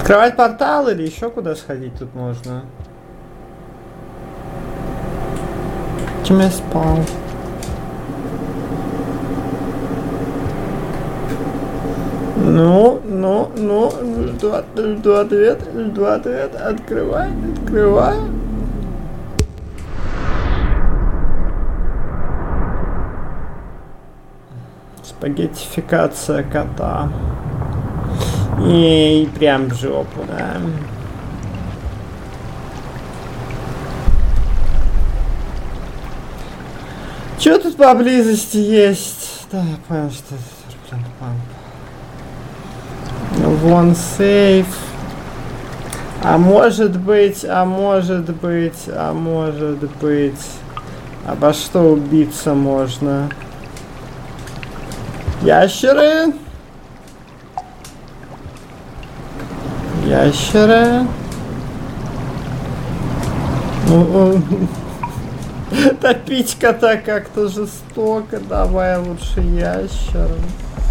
Открывать портал или еще куда сходить тут можно? Чем я спал? Ну, жду ответ, открывай. Спагеттификация кота. И прям в жопу, да. Что тут поблизости есть? Да, я понял, что это вон сейф. А может быть. Обо что убиться можно? Ящеры? Топить кота как-то жестоко. Давай лучше ящером.